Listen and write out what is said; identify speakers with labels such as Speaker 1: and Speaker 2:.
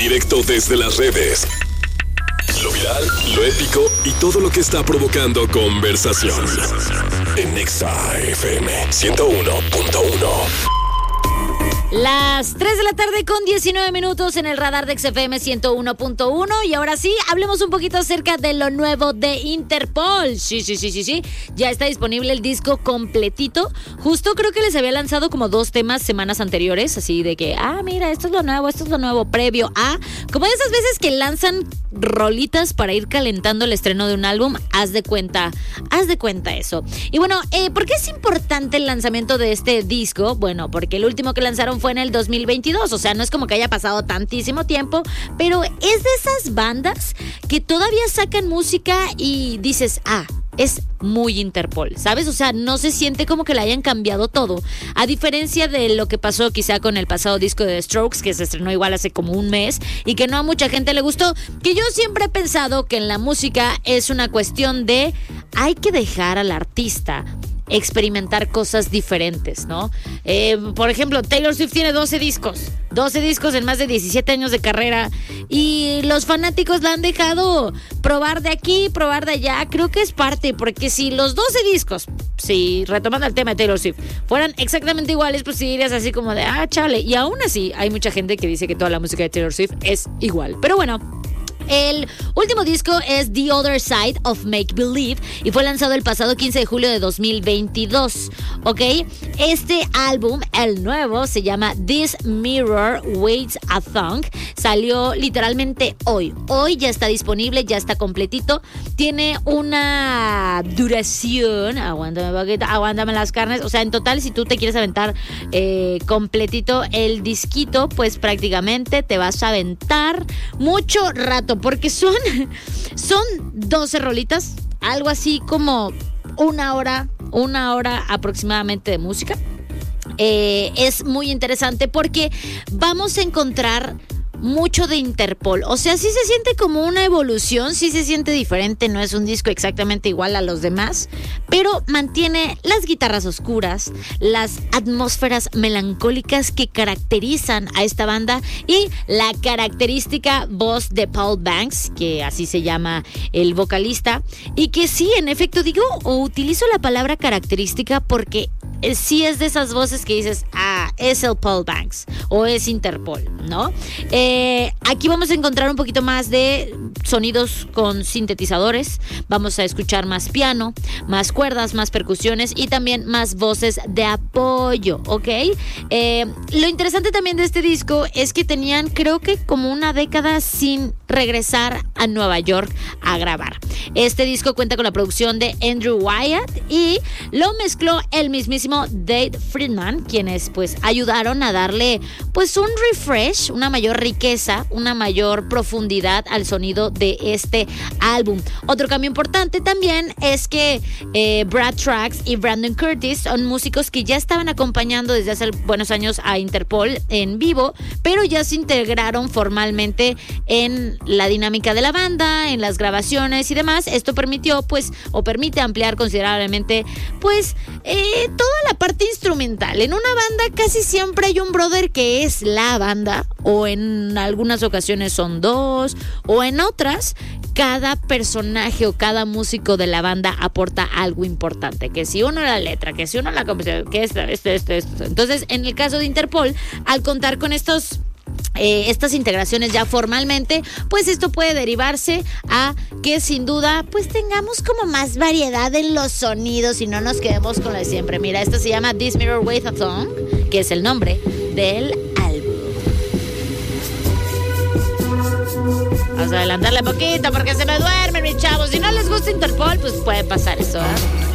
Speaker 1: directo desde las redes. Lo viral, lo épico y todo lo que está provocando conversación. En Nexa FM 101.1.
Speaker 2: Las 3 de la tarde con 19 minutos en el radar de XFM 101.1. Y ahora sí, hablemos un poquito acerca de lo nuevo de Interpol. Sí. Ya está disponible el disco completito. Justo creo que les había lanzado como 2 temas semanas anteriores. Así de que, mira, esto es lo nuevo, previo a... Como de esas veces que lanzan rolitas para ir calentando el estreno de un álbum. Haz de cuenta eso. Y bueno, ¿por qué es importante el lanzamiento de este disco? Bueno, porque el último que lanzaron fue en el 2022, o sea, no es como que haya pasado tantísimo tiempo, pero es de esas bandas que todavía sacan música y dices, es muy Interpol, ¿sabes? O sea, no se siente como que le hayan cambiado todo, a diferencia de lo que pasó quizá con el pasado disco de The Strokes, que se estrenó igual hace como un mes y que no a mucha gente le gustó, que yo siempre he pensado que en la música es una cuestión de hay que dejar al artista experimentar cosas diferentes, ¿no? Por ejemplo, Taylor Swift tiene 12 discos en más de 17 años de carrera y los fanáticos la han dejado probar de aquí, probar de allá. Creo que es parte, porque si los 12 discos, retomando el tema de Taylor Swift, fueran exactamente iguales, pues sí dirías así como de, chale. Y aún así hay mucha gente que dice que toda la música de Taylor Swift es igual. Pero bueno, el último disco es The Other Side of Make Believe y fue lanzado el pasado 15 de julio de 2022, ¿ok? Este álbum, el nuevo, se llama This Mirror Weighs a Thunk. Salió literalmente hoy. Hoy ya está disponible, ya está completito. Tiene una duración, aguántame las carnes. O sea, en total, si tú te quieres aventar completito el disquito, pues prácticamente te vas a aventar mucho rato, porque son 12 rolitas, algo así como una hora aproximadamente de música. Es muy interesante porque vamos a encontrar mucho de Interpol. O sea, sí se siente como una evolución, sí se siente diferente, no es un disco exactamente igual a los demás, pero mantiene las guitarras oscuras, las atmósferas melancólicas que caracterizan a esta banda y la característica voz de Paul Banks, que así se llama el vocalista, y que sí, en efecto, utilizo la palabra característica porque sí es de esas voces que dices, es el Paul Banks o es Interpol, ¿no? Aquí vamos a encontrar un poquito más de sonidos con sintetizadores, vamos a escuchar más piano, más cuerdas, más percusiones y también más voces de apoyo, ¿ok? Lo interesante también de este disco es que tenían, creo que como una década sin regresar a Nueva York a grabar. Este disco cuenta con la producción de Andrew Wyatt y lo mezcló el mismísimo Dave Friedman, quienes pues ayudaron a darle pues un refresh, una mayor riqueza, una mayor profundidad al sonido de este álbum. Otro cambio importante también es que Brad Trax y Brandon Curtis son músicos que ya estaban acompañando desde hace buenos años a Interpol en vivo, pero ya se integraron formalmente en la dinámica de la banda, en las grabaciones y demás. Esto permitió pues, o permite ampliar considerablemente pues toda la parte instrumental. En una banda casi siempre hay un brother que es la banda, o en algunas ocasiones son dos, o en otras cada personaje o cada músico de la banda aporta algo importante, que si uno la letra, que si uno la composición, que esto. Entonces, en el caso de Interpol, al contar con estas integraciones ya formalmente, pues esto puede derivarse a que sin duda pues tengamos como más variedad en los sonidos y no nos quedemos con lo de siempre. Mira, esto se llama This Mirror Weighs a Thunk, que es el nombre del álbum. Vamos a adelantarle poquito porque se me duermen mis chavos. Si no les gusta Interpol, pues puede pasar eso, ¿eh?